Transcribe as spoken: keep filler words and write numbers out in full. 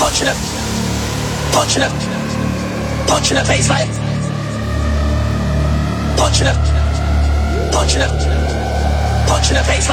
punch in the, punch in the, punch in the face like, punch in the, punch in the, punch in the face like.